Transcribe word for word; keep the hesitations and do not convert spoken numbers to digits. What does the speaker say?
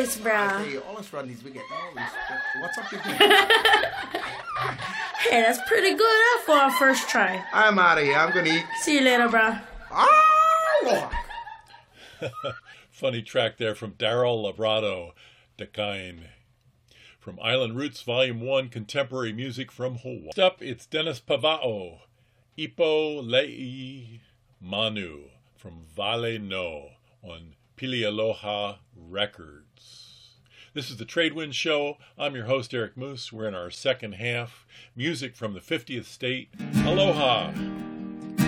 Thanks, I bro. tell you, all us Rodneys, we get no respect. What's up with you? Hey, that's pretty good huh, for our first try. I'm out of here. I'm going to eat. See you later, bro. Ah, Lord. Funny track there from Daryl Labrado, Dakain. From Island Roots, Volume one, Contemporary Music from Hawaii. Next up, it's Dennis Pavao, Ipo Lei Manu, from Vale No, on Pili Aloha Records. This is the Tradewind Show. I'm your host, Eric Moose. We're in our second half. Music from the fiftieth state. Aloha!